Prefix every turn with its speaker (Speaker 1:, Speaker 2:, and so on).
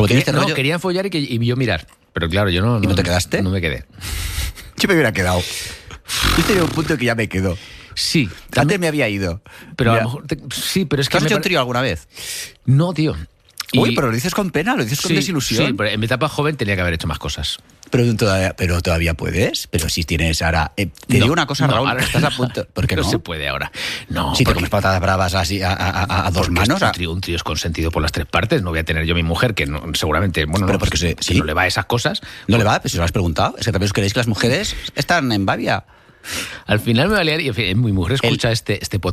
Speaker 1: Como tienes este
Speaker 2: No,
Speaker 1: rollo...
Speaker 2: querían follar y yo mirar. Pero claro, yo no...
Speaker 1: ¿Y no te quedaste?
Speaker 2: No me quedé.
Speaker 1: Yo me hubiera quedado. Yo tenía un punto que ya me quedo.
Speaker 2: Sí.
Speaker 1: Antes me había ido.
Speaker 2: Pero
Speaker 1: Mira,
Speaker 2: a lo mejor... Sí, pero es que...
Speaker 1: ¿has hecho un trío alguna vez?
Speaker 2: No, tío.
Speaker 1: Uy, pero lo dices con pena, lo dices con desilusión.
Speaker 2: Sí, pero en mi etapa joven tenía que haber hecho más cosas.
Speaker 1: Pero todavía puedes. Pero si tienes ahora... te digo una cosa, Raúl,
Speaker 2: ahora
Speaker 1: estás a punto... ¿Por qué no?
Speaker 2: No se puede ahora. No,
Speaker 1: Si te comes patatas bravas así a dos manos...
Speaker 2: Un trío es consentido por las tres partes. No voy a tener yo a mi mujer, que no, seguramente... Bueno,
Speaker 1: pero
Speaker 2: no,
Speaker 1: porque
Speaker 2: si no le va a esas cosas...
Speaker 1: ¿No le va? Pues si lo has preguntado. Es que también os creéis que las mujeres están en babia.
Speaker 2: Al final me va a liar y en fin, mi mujer escucha este podcast